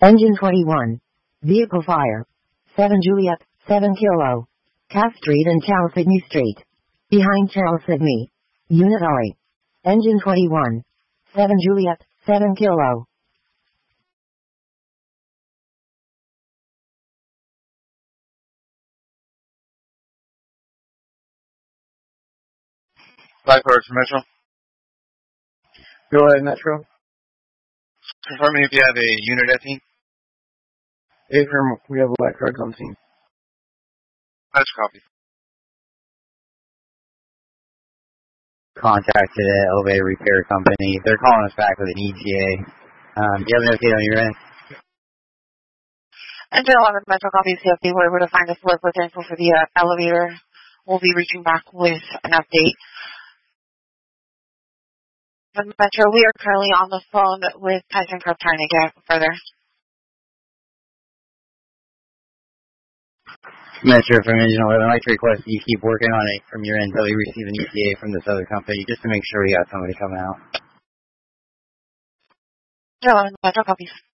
Engine 21. Vehicle fire. 7 Juliet, 7 Kilo. Cass Street and Charles Sidney Street. Behind Charles Sidney. Unit RE. Engine 21. 7 Juliet, 7 Kilo. Five cars for Metro. Go ahead, Metro. Confirming if you have a unit at team. Affirm, we have black cards on team. That's copy. Contacted the elevator repair company. They're calling us back with an ETA. Do you have an update on your end? Engine 11 Metro copy CFD. We're able to find a slip with info for the elevator. We'll be reaching back with an update. Metro, we are currently on the phone with ThyssenKrupp trying to get further. Metro from Engine 11, I'd like to request you keep working on it from your end until we receive an ETA from this other company, just to make sure we got somebody coming out. Engine 11 Metro copies.